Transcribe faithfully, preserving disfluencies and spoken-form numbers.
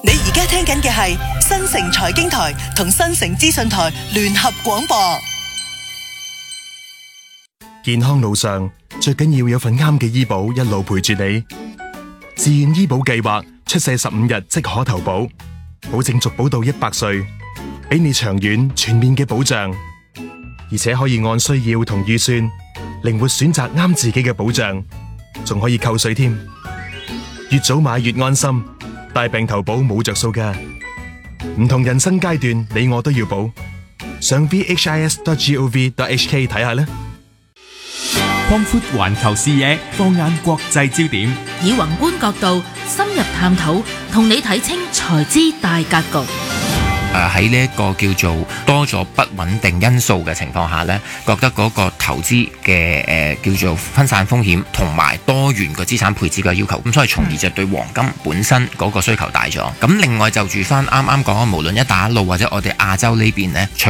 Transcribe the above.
你而家聽緊嘅係新城財經台同新城資訊台聯合廣播。 健康路上最緊要有份啱嘅醫保一路陪住你。自願醫保計劃出世十五日即可投保，保證續保到一百歲，俾你長遠全面嘅保障，而且可以按需要同預算靈活選擇啱自己嘅保障，仲可以扣稅添。越早買越安心，大病投保冇着數㗎。唔同人生階段，你我都要保。上 v h i s dot gov dot h k 睇下啦。 擴闊環球視野，放眼國際焦點， 以宏觀角度深入探討，同你睇清財資大格局。 誒喺呢一個叫做多咗不穩定因素嘅情況下呢，覺得嗰個投資嘅誒、呃、叫做分散風險同埋多元個資產配置嘅要求，咁所以從而就對黃金本身嗰個需求大咗。咁另外就住翻啱啱講嘅，無論一帶一路或者我哋亞洲呢邊呢。